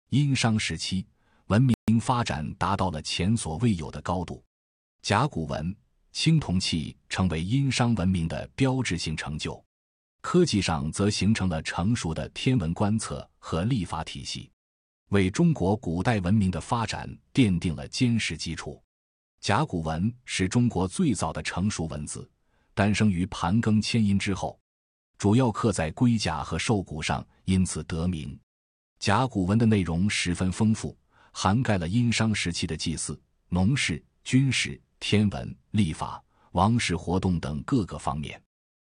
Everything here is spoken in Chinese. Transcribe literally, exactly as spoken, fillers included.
殷商时期，文明发展达到了前所未有的高度。甲骨文、青铜器成为殷商文明的标志性成就。科技上则形成了成熟的天文观测和历法体系，为中国古代文明的发展奠定了坚实基础。甲骨文是中国最早的成熟文字，诞生于盘庚迁殷之后，主要刻在龟甲和兽骨上，因此得名。甲骨文的内容十分丰富，涵盖了殷商时期的祭祀、农事、军事、天文、历法、王室活动等各个方面。